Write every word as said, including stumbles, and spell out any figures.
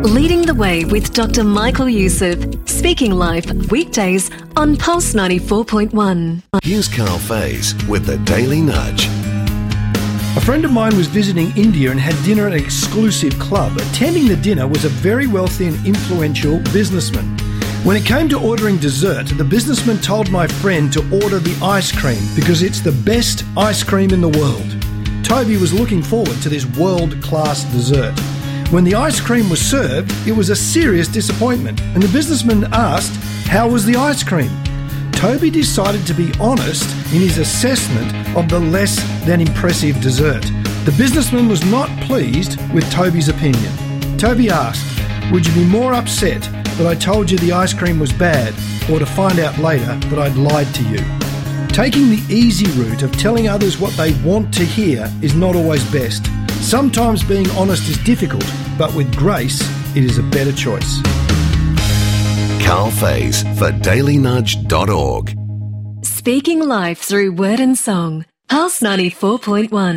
Leading the Way with Doctor Michael Youssef. Speaking Life, weekdays on Pulse ninety-four point one. Here's Carl Faze with the Daily Nudge. A friend of mine was visiting India and had dinner at an exclusive club. Attending the dinner was a very wealthy and influential businessman. When it came to ordering dessert, the businessman told my friend to order the ice cream because it's the best ice cream in the world. Toby was looking forward to this world-class dessert. When the ice cream was served, it was a serious disappointment, and the businessman asked, "How was the ice cream?" Toby decided to be honest in his assessment of the less than impressive dessert. The businessman was not pleased with Toby's opinion. Toby asked, "Would you be more upset that I told you the ice cream was bad, or to find out later that I'd lied to you?" Taking the easy route of telling others what they want to hear is not always best. Sometimes being honest is difficult, but with grace, it is a better choice. Carl Faze for daily nudge dot org. Speaking Life through word and song. Pulse ninety-four point one.